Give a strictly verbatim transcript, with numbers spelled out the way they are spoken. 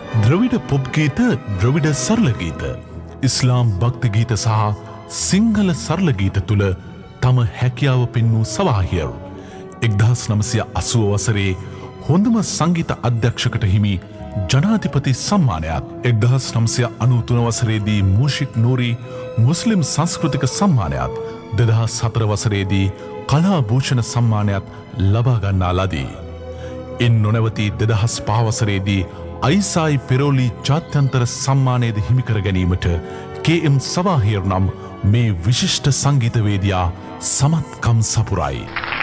ද්‍රවිඩ pop ගීත, ද්‍රවිඩ සරල ගීත, ඉස්ලාම් භක්ති ගීත සහ සිංහල සරල ගීත තුළ තම හැකියාව පෙන්වූ සවාහියර් එක්දහස් නවසිය අසූව වසරේ හොඳම සංගීත අධ්‍යක්ෂකට හිමි ජනාධිපති සම්මානයත්, එක්දහස් නවසිය අනූ තුන වසරේදී මූෂික් නූරි මුස්ලිම් සංස්කෘතික සම්මානයත්, දෙදහස් හතර වසරේදී කලා භූෂණ සම්මානයත් ලබා ගන්නා ලදී. ඉන් නොනැවති දෙදහස් පහ වසරේදී අයිසායි පෙරෝලි ජාත්‍යන්තර සම්මානයද හිමිකර ගැනීමට කේ.එම්. සවාහියර් නම් මේ විශිෂ්ට සංගීතවේදියා සමත්කම් සපුරයි.